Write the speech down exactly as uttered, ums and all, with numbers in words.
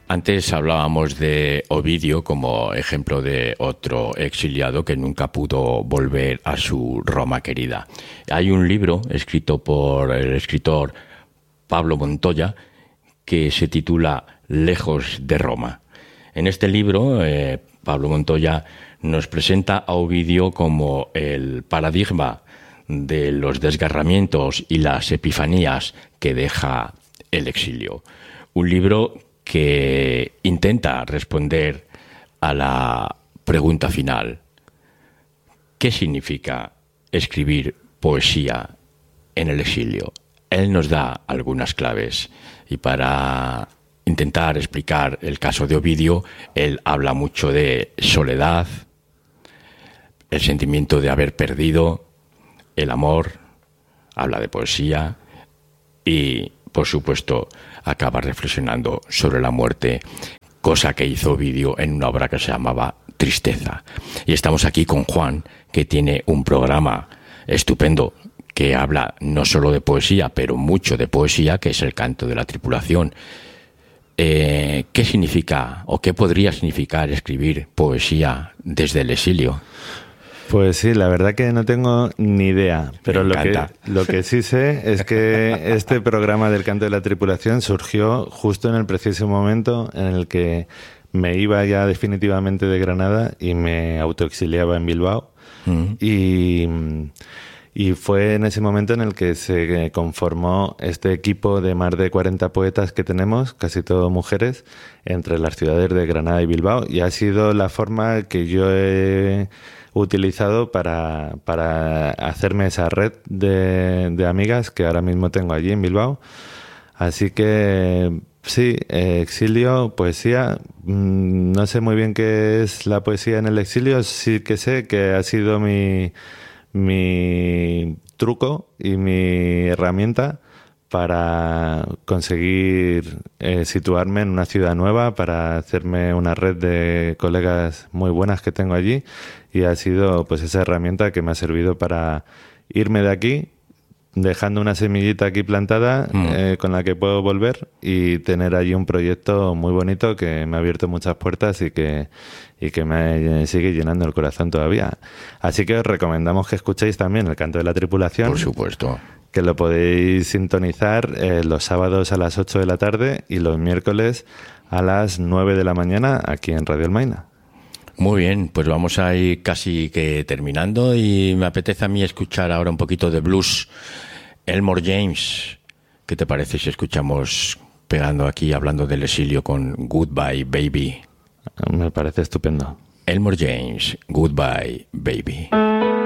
Antes hablábamos de Ovidio como ejemplo de otro exiliado que nunca pudo volver a su Roma querida. Hay un libro escrito por el escritor Pablo Montoya que se titula Lejos de Roma. En este libro, eh, Pablo Montoya nos presenta a Ovidio como el paradigma de los desgarramientos y las epifanías que deja el exilio. Un libro que intenta responder a la pregunta final: ¿qué significa escribir poesía en el exilio? Él nos da algunas claves y para intentar explicar el caso de Ovidio, él habla mucho de soledad, el sentimiento de haber perdido, el amor, habla de poesía y, por supuesto, acaba reflexionando sobre la muerte, cosa que hizo Ovidio en una obra que se llamaba Tristeza. Y estamos aquí con Juan, que tiene un programa estupendo que habla no solo de poesía, pero mucho de poesía, que es El Canto de la Tripulación. Eh, ¿Qué significa o qué podría significar escribir poesía desde el exilio? Pues sí, la verdad que no tengo ni idea, pero lo que, lo que sí sé es que este programa del Canto de la Tripulación surgió justo en el preciso momento en el que me iba ya definitivamente de Granada y me autoexiliaba en Bilbao. Uh-huh. y, y fue en ese momento en el que se conformó este equipo de más de cuarenta poetas que tenemos, casi todas mujeres, entre las ciudades de Granada y Bilbao, y ha sido la forma que yo he utilizado para, para hacerme esa red de, de amigas que ahora mismo tengo allí en Bilbao. Así que sí, eh, exilio, poesía. Mmm, no sé muy bien qué es la poesía en el exilio, sí que sé que ha sido mi, mi truco y mi herramienta para conseguir eh, situarme en una ciudad nueva, para hacerme una red de colegas muy buenas que tengo allí, y ha sido pues esa herramienta que me ha servido para irme de aquí, dejando una semillita aquí plantada mm. eh, con la que puedo volver y tener allí un proyecto muy bonito que me ha abierto muchas puertas y que, y que me sigue llenando el corazón todavía. Así que os recomendamos que escuchéis también El Canto de la Tripulación. Por supuesto. Que lo podéis sintonizar eh, los sábados a las ocho de la tarde y los miércoles a las nueve de la mañana aquí en Radio Almaina. Muy bien, pues vamos a ir casi que terminando y me apetece a mí escuchar ahora un poquito de blues. Elmore James, ¿qué te parece si escuchamos pegando aquí, hablando del exilio con Goodbye Baby? Me parece estupendo. Elmore James, Goodbye Baby.